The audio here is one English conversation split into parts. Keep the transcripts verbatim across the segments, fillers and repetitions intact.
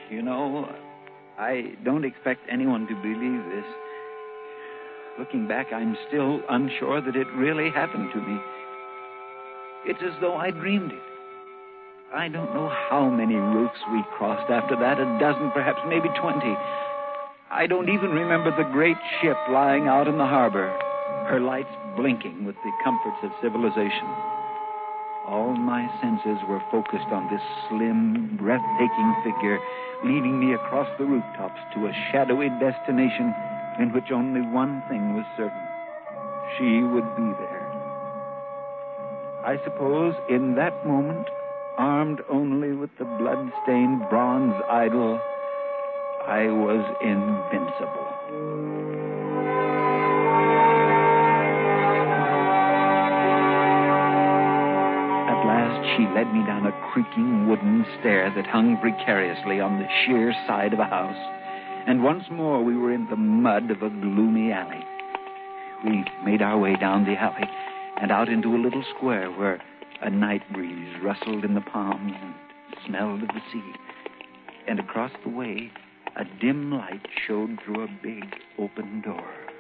You know, I don't expect anyone to believe this. Looking back, I'm still unsure that it really happened to me. It's as though I dreamed it. I don't know how many roofs we crossed after that, a dozen, perhaps maybe twenty. I don't even remember the great ship lying out in the harbor, her lights blinking with the comforts of civilization. All my senses were focused on this slim, breathtaking figure leading me across the rooftops to a shadowy destination in which only one thing was certain. She would be there. I suppose in that moment, armed only with the blood-stained bronze idol, I was invincible. At last, she led me down a creaking wooden stair that hung precariously on the sheer side of a house. And once more, we were in the mud of a gloomy alley. We made our way down the alley and out into a little square where a night breeze rustled in the palms and smelled of the sea. And across the way, a dim light showed through a big open door.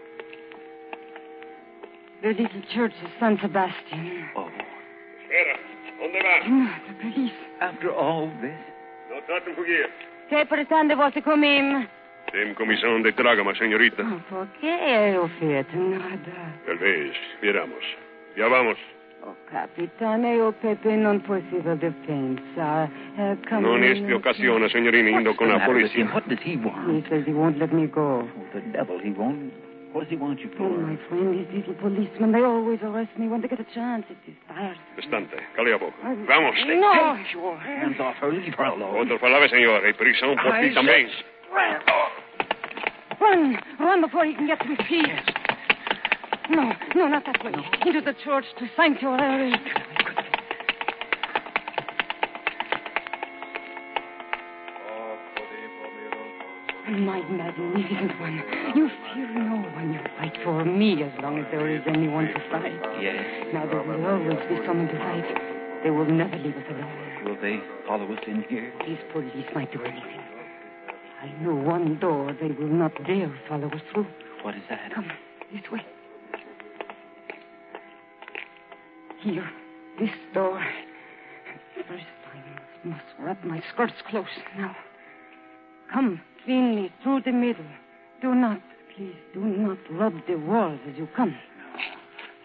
The little church of San Sebastian. Oh. Espera, ¿dónde va? No, the police. After all this? No traten de fugir. Che pretende você comigo? Tem comissão de tragama, senhorita. Oh, por qué eu feito nada? Talvez, viramos. Já vamos. Oh, capitano, eu Pepe non possível de pensar. Uh, Non este occasione, signorina, indo con la polizia. What does he want? He says he won't let me go. Oh, the devil, he won't. What does he want you for? Oh, my friend, these little policemen, they always arrest me when they get a chance. It is tiresome. Bastante, cali a boca. Vamos. No! Take your hands off her. Leave her alone. Outro falava, senhor, e prisão por ti também. Run! Run before he can get to his feet. No, no, not that way. Into the church to sanctuary. My magnificent one, you fear no one. You fight for me as long as there is anyone to fight. Yes. Now there will always be someone to fight. They will never leave us alone. Will they follow us in here? These police might do anything. I know one door they will not dare follow us through. What is that? Come, this way. Here, this door. First, I must wrap my skirts close. Now, come cleanly through the middle. Do not, please, do not rub the walls as you come.